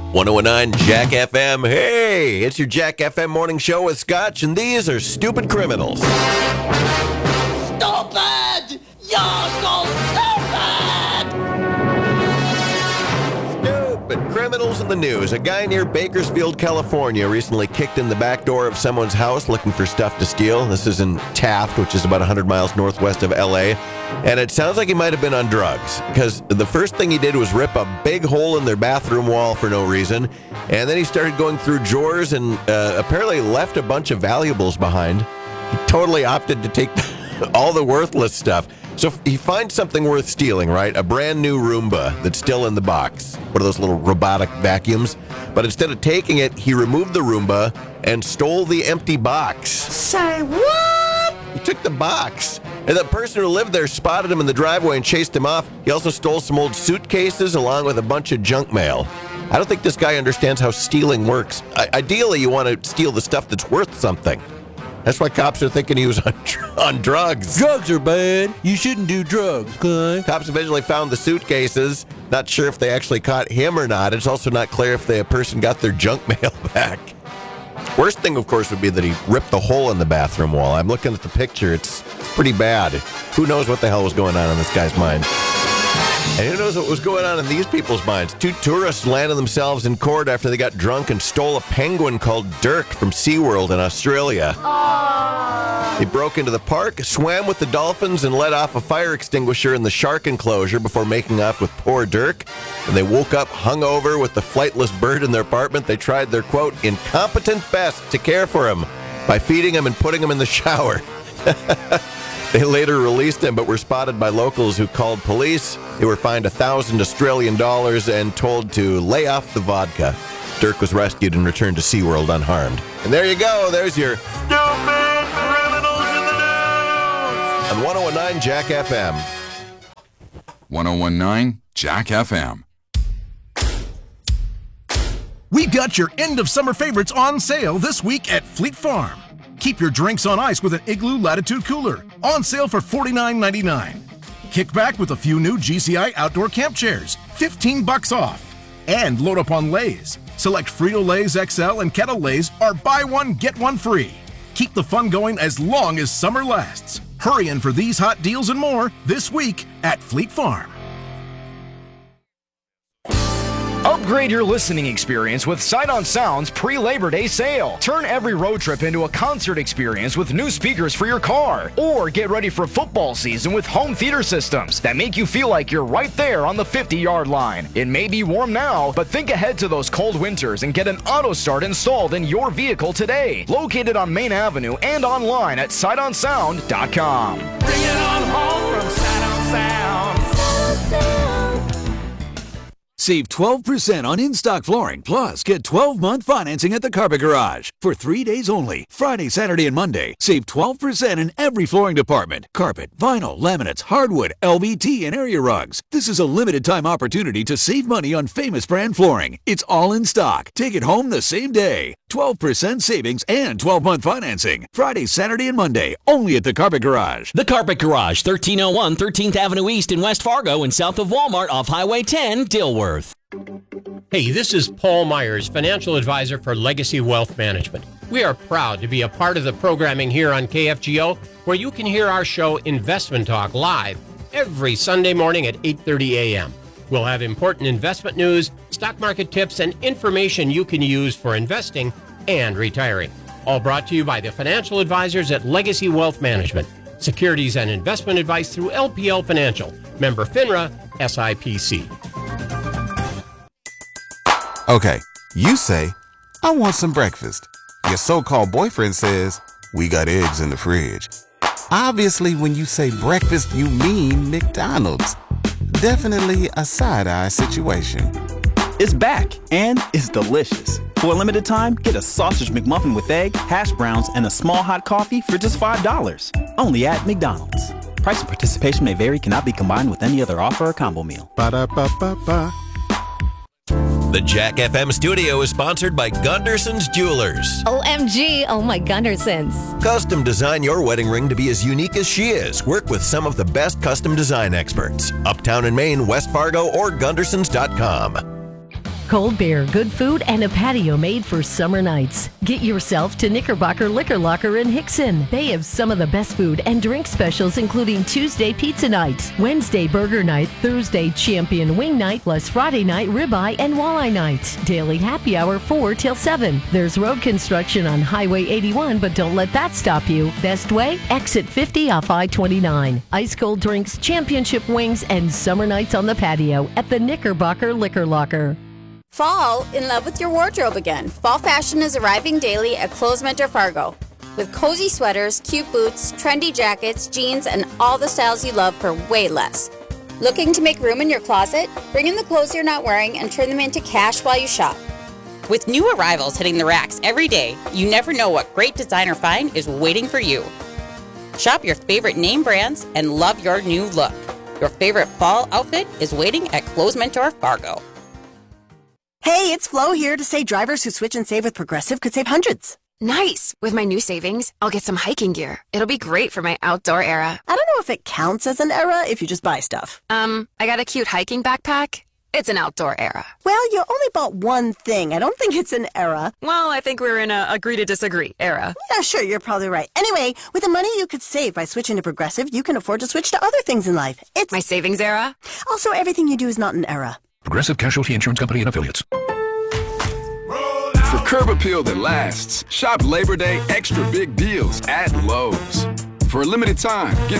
1019 Jack FM. Hey, it's your Jack FM morning show with Scotch, and these are stupid criminals. Stupid! You're so stupid! Stupid criminals in the news. A guy near Bakersfield, California recently kicked in the back door of someone's house looking for stuff to steal. This is in Taft, which is about 100 miles northwest of LA. And it sounds like he might have been on drugs, because the first thing he did was rip a big hole in their bathroom wall for no reason. And then he started going through drawers and apparently left a bunch of valuables behind. He totally opted to take all the worthless stuff. So he finds something worth stealing, right? A brand new Roomba that's still in the box. One of those little robotic vacuums. But instead of taking it, he removed the Roomba and stole the empty box. Say what? He took the box. And the person who lived there spotted him in the driveway and chased him off. He also stole some old suitcases along with a bunch of junk mail. I don't think this guy understands how stealing works. Ideally, you want to steal the stuff that's worth something. That's why cops are thinking he was on drugs. Drugs are bad. You shouldn't do drugs, okay? Cops eventually found the suitcases. Not sure if they actually caught him or not. It's also not clear if the person got their junk mail back. Worst thing, of course, would be that he ripped the hole in the bathroom wall. I'm looking at the picture. It's pretty bad. Who knows what the hell was going on in this guy's mind? And who knows what was going on in these people's minds? Two tourists landed themselves in court after they got drunk and stole a penguin called Dirk from SeaWorld in Australia. They broke into the park, swam with the dolphins, and let off a fire extinguisher in the shark enclosure before making off with poor Dirk. And they woke up hungover with the flightless bird in their apartment. They tried their, quote, incompetent best to care for him by feeding him and putting him in the shower. They later released him, but were spotted by locals who called police. They were fined $1,000 Australian and told to lay off the vodka. Dirk was rescued and returned to SeaWorld unharmed. And there you go. There's your stupid criminals in the news on 1019 Jack FM. 1019 Jack FM. We've got your end of summer favorites on sale this week at Fleet Farm. Keep your drinks on ice with an Igloo Latitude Cooler. On sale for $49.99. Kick back with a few new GCI outdoor camp chairs. $15 off. And load up on Lay's. Select Frito-Lay's XL and Kettle Lay's are buy one, get one free. Keep the fun going as long as summer lasts. Hurry in for these hot deals and more this week at Fleet Farm. Upgrade your listening experience with Sight on Sound's pre-Labor Day sale. Turn every road trip into a concert experience with new speakers for your car. Or get ready for football season with home theater systems that make you feel like you're right there on the 50-yard line. It may be warm now, but think ahead to those cold winters and get an auto start installed in your vehicle today. Located on Main Avenue and online at sightonsound.com. Bring it on home from Sight on Sound. Save 12% on in-stock flooring, plus get 12-month financing at the Carpet Garage. For 3 days only, Friday, Saturday, and Monday, save 12% in every flooring department. Carpet, vinyl, laminates, hardwood, LVT, and area rugs. This is a limited-time opportunity to save money on famous brand flooring. It's all in stock. Take it home the same day. 12% savings and 12-month financing. Friday, Saturday, and Monday, only at the Carpet Garage. The Carpet Garage, 1301 13th Avenue East in West Fargo and south of Walmart off Highway 10, Dilworth. Hey, this is Paul Myers, financial advisor for Legacy Wealth Management. We are proud to be a part of the programming here on KFGO, where you can hear our show Investment Talk live every Sunday morning at 8:30 a.m. We'll have important investment news, stock market tips, and information you can use for investing and retiring. All brought to you by the financial advisors at Legacy Wealth Management. Securities and investment advice through LPL Financial. Member FINRA, SIPC. Okay, you say, I want some breakfast. Your so-called boyfriend says, we got eggs in the fridge. Obviously, when you say breakfast, you mean McDonald's. Definitely a side-eye situation. It's back, and it's delicious. For a limited time, get a sausage McMuffin with egg, hash browns, and a small hot coffee for just $5. Only at McDonald's. Price and participation may vary, cannot be combined with any other offer or combo meal. Ba-da-ba-ba-ba. The Jack FM studio is sponsored by Gunderson's Jewelers. OMG, oh my Gundersons. Custom design your wedding ring to be as unique as she is. Work with some of the best custom design experts. Uptown in Maine, West Fargo, or Gundersons.com. Cold beer, good food, and a patio made for summer nights. Get yourself to Knickerbocker Liquor Locker in Hickson. They have some of the best food and drink specials, including Tuesday pizza night, Wednesday burger night, Thursday champion wing night, plus Friday night ribeye and walleye night. Daily happy hour 4 till 7. There's road construction on Highway 81, but don't let that stop you. Best way? Exit 50 off I-29. Ice cold drinks, championship wings, and summer nights on the patio at the Knickerbocker Liquor Locker. Fall in love with your wardrobe again. Fall fashion is arriving daily at Clothes Mentor Fargo. With cozy sweaters, cute boots, trendy jackets, jeans, and all the styles you love for way less. Looking to make room in your closet? Bring in the clothes you're not wearing and turn them into cash while you shop. With new arrivals hitting the racks every day, you never know what great designer find is waiting for you. Shop your favorite name brands and love your new look. Your favorite fall outfit is waiting at Clothes Mentor Fargo. Hey, it's Flo here to say drivers who switch and save with Progressive could save hundreds. Nice! With my new savings, I'll get some hiking gear. It'll be great for my outdoor era. I don't know if it counts as an era if you just buy stuff. I got a cute hiking backpack. It's an outdoor era. Well, you only bought one thing. I don't think it's an era. Well, I think we're in a agree to disagree era. Yeah, sure, you're probably right. Anyway, with the money you could save by switching to Progressive, you can afford to switch to other things in life. It's my savings era. Also, everything you do is not an era. Progressive Casualty Insurance Company and Affiliates. For curb appeal that lasts, shop Labor Day extra big deals at Lowe's. For a limited time, get